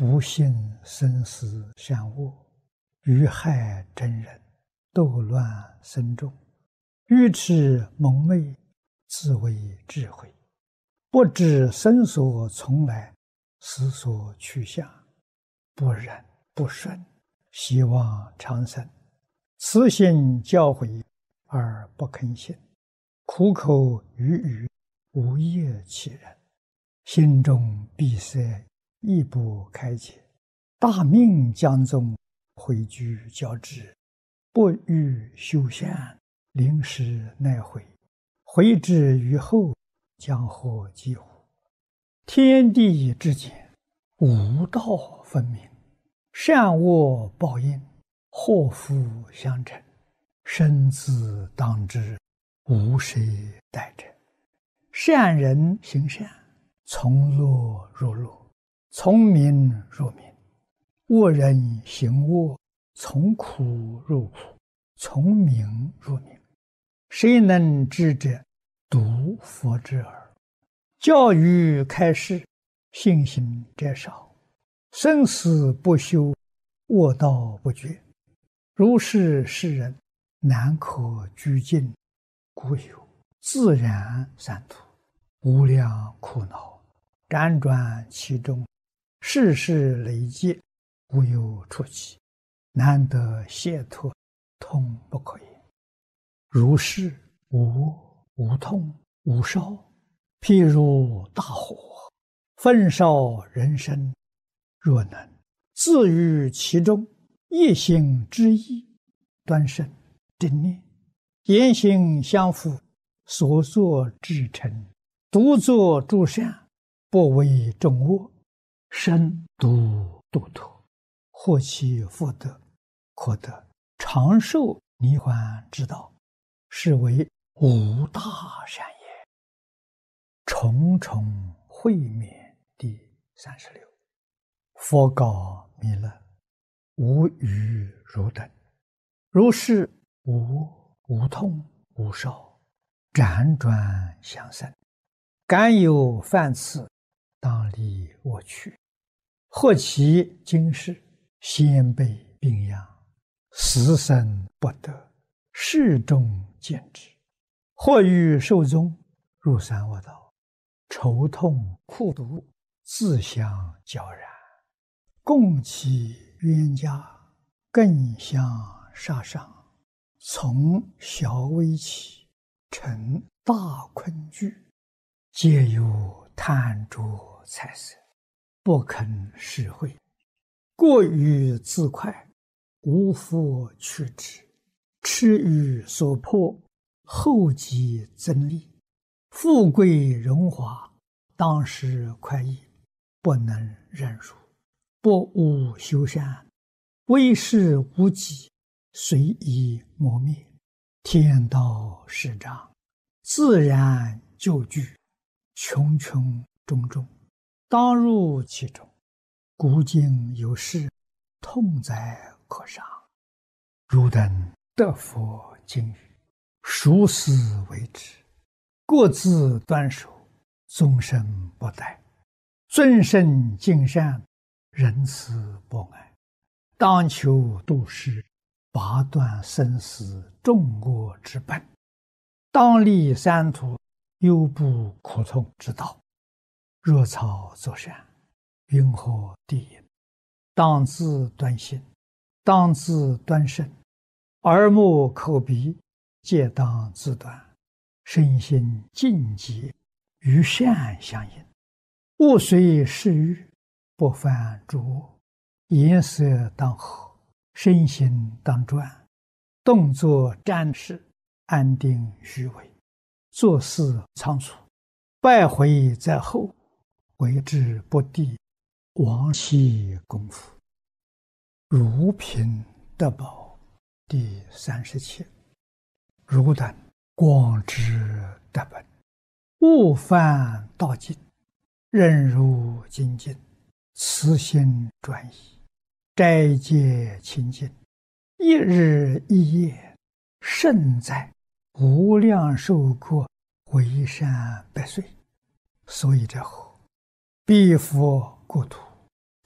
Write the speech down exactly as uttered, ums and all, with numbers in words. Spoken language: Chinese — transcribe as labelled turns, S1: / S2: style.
S1: 不信生死善恶，愚害真人，斗乱僧众，愚痴蒙昧，自为智慧，不知生所从来，死所去向，不忍不顺，希望长生，慈心教诲而不肯信，苦口语语，无业其人，心中闭塞，亦不开解，大命将终，悔惧交织，不欲修善，临时奈悔，悔之于后，将获几乎？天地之间，无道分明，善恶报应，祸福相承，生死当知，无谁代者。善人行善，从乐入乐，从名入名；恶人行恶，从苦入苦，从名入名。谁能知者？独佛之耳。教育开示，信行者少，生死不休，恶道不绝。如是世人，难可居尽，故有自然三途，无量苦恼，辗转其中，世事累积，无有出期，难得解脱，痛不可言。如是无无痛无烧，譬如大火，焚烧人生，若能自于其中，一心之意，端慎正念，言行相符，所作至诚，独作诸善，不为众恶，身独度脱，获其福德，可得长寿涅槃之道，是为无大善也。重重会面第三十六。佛告弥勒：无余汝等，如是无无痛无烧，辗转相生，敢有犯次，当离我去。或其今世，先辈病殃，死生不得，世中见之；或于寿终，入三恶道，愁痛苦毒，自相交然，共其冤家，更相杀伤，从小微起，成大困惧，皆有贪着财色，不肯施惠，过于自快，无复去之，痴于所迫，后继增利，富贵荣华，当时快意，不能忍辱，不务修善，为事无己，随意磨灭，天道施障，自然就具，穷穷种种，当入其中。古今有事，痛哉可伤。汝等得佛经语，熟思为之，各自端守，终身不殆，尊圣敬善，仁慈博爱，当求度世，拔断生死众恶之本，当立三途，忧怖苦痛之道。若草作善，云何地也？当自端心，当自端身，耳目口鼻，皆当自端，身心净洁，与善相应，勿随世欲，不犯诸恶，颜色当和，身心当专，动作瞻视，安定虚伪，做事仓促，败毁在后，为之不第，亡其功夫。如贫得宝第三十七。汝等广知得本，勿犯道尽，任如精进，慈心专一，斋戒清净，一日一夜，胜在无量寿过，为善百岁。所以者何？彼佛国土，